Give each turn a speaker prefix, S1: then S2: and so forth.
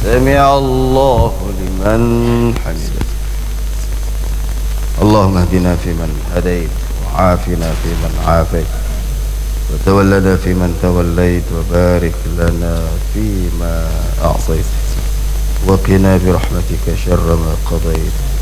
S1: سمع الله لمن حمده. اللهم اهدنا فيمن هديت، وعافنا فيمن عافيت، وتولنا فيمن توليت، وبارك لنا فيما أعطيت، وقنا برحمتك شر ما قضيت،